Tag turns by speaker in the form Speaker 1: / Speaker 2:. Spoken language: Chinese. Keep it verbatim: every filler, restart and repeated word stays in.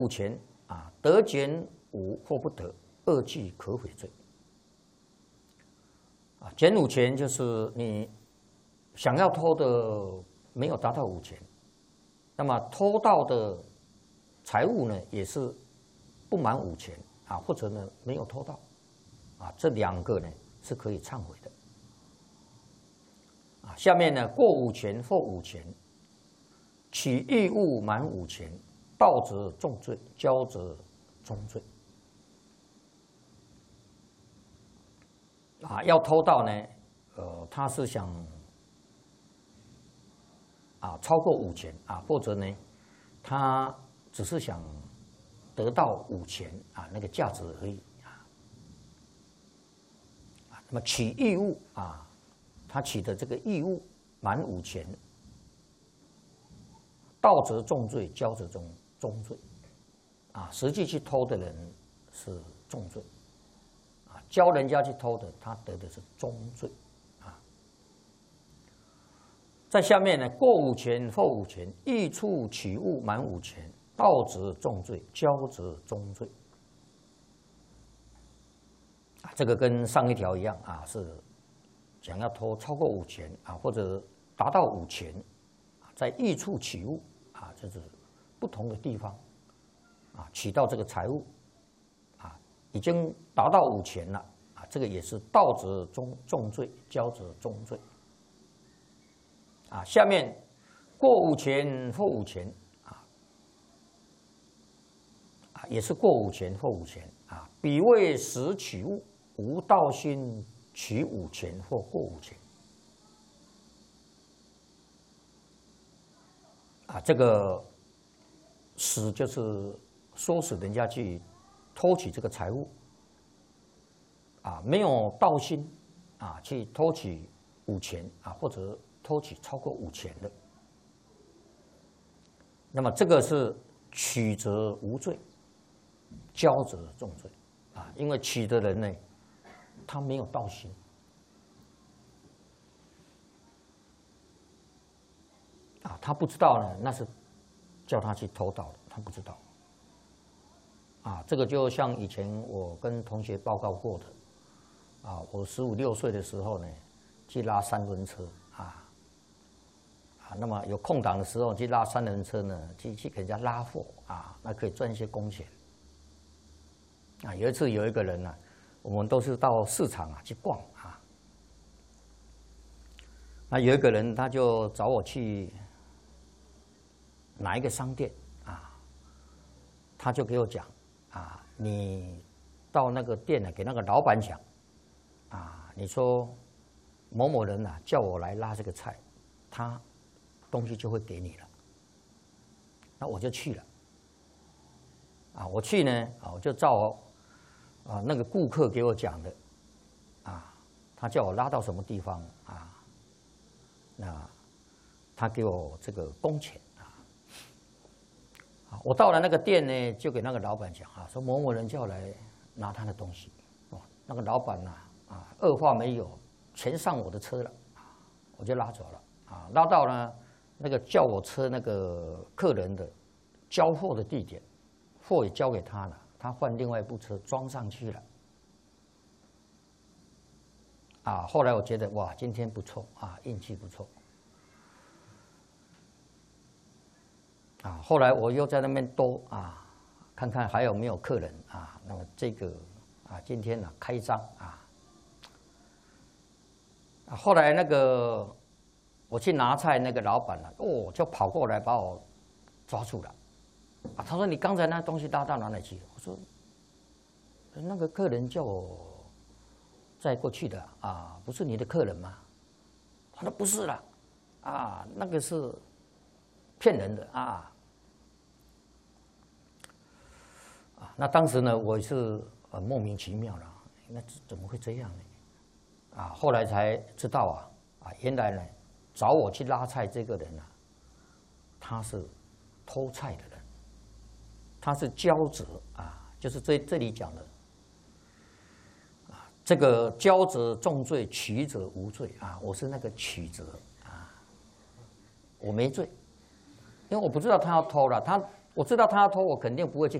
Speaker 1: 五钱啊，得减五或不得，二计可悔罪。啊，减五钱就是你想要偷的没有达到五钱，那么偷到的财物呢也是不满五钱啊，或者呢没有偷到，啊，这两个呢是可以忏悔的。啊，下面呢过五钱或五钱，起义务满五钱，盗则重罪，骄则中罪。啊，要偷盗呢，呃，他是想啊超过五钱啊，或者呢，他只是想得到五钱啊那个价值而已啊。啊，那么起义务啊，他起的这个义务满五钱，盗则重罪，骄则中中罪。啊，实际去偷的人是重罪。教人家去偷的，他得的是中罪，啊。在下面呢，过五钱或五钱，益处起物满五钱，盗则重罪，骄则中罪。啊，这个跟上一条一样啊，是想要偷超过五钱啊，或者达到五钱，在益处起物啊，就是不同的地方啊，取到这个财物。已经达到五钱了啊，这个也是盗则重重罪，骄则中罪。啊，下面过五钱或五钱啊，啊也是过五钱或五钱啊，彼为实取物，无盗心取五钱或过五钱。啊，这个使就是唆使人家去偷取这个财物，啊，没有盗心，啊，去偷取五钱啊，或者偷取超过五钱的，那么这个是取则无罪，骄则重罪，啊，因为取的人呢，他没有盗心，啊，他不知道呢，那是叫他去偷盗的，他不知道。啊，这个就像以前我跟同学报告过的，啊，我十五六岁的时候呢，去拉三轮车啊，啊，那么有空档的时候去拉三轮车呢，去去给人家拉货啊，那可以赚一些工钱。啊，有一次有一个人呢、啊，我们都是到市场啊去逛啊，那有一个人他就找我去哪一个商店啊，他就给我讲。啊，你到那个店呢，给那个老板讲，啊，你说某某人啊叫我来拉这个菜，他东西就会给你了。那我就去了。啊，我去呢，啊，我就照啊那个顾客给我讲的，啊，他叫我拉到什么地方啊，那他给我这个工钱。我到了那个店呢，就给那个老板讲啊，说某某人叫我来拿他的东西，哦，那个老板呐，啊，二话没有，全上我的车了，啊，我就拉走了，啊，拉到呢那个叫我车那个客人的交货的地点，货也交给他了，他换另外一部车装上去了，啊，后来我觉得哇，今天不错啊，运气不错。啊，后来我又在那边兜啊，看看还有没有客人啊。那么这个啊，今天呢、啊、开张啊。啊，后来那个我去拿菜，那个老板呢、啊，哦，就跑过来把我抓住了。啊，他说你刚才那东西拉到哪里去？我说那个客人叫我载过去的啊，不是你的客人吗？他说不是啦，啊，那个是骗人的啊。那当时呢，我是呃莫名其妙了，那怎么会这样呢？啊，后来才知道啊，啊，原来呢，找我去拉菜这个人啊，他是偷菜的人，他是骄者啊，就是这这里讲的啊，这个骄者重罪，取者无罪啊，我是那个取者啊，我没罪，因为我不知道他要偷了，他我知道他要偷，我肯定不会去